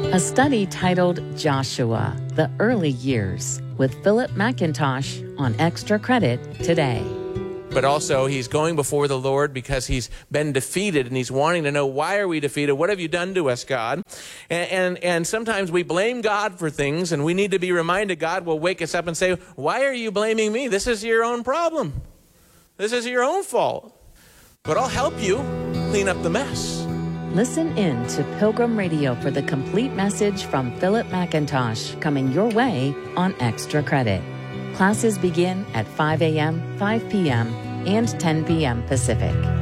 A study titled Joshua, The Early Years, with Philip McIntosh on Extra Credit today. But also he's going before the Lord because he's been defeated and he's wanting to know, why are we defeated? What have you done to us, God? And sometimes we blame God for things, and we need to be reminded. God will wake us up and say, why are you blaming me? This is your own problem. This is your own fault. But I'll help you clean up the mess. Listen in to Pilgrim Radio for the complete message from Philip McIntosh, coming your way on Extra Credit. Classes begin at 5 a.m., 5 p.m., and 10 p.m. Pacific.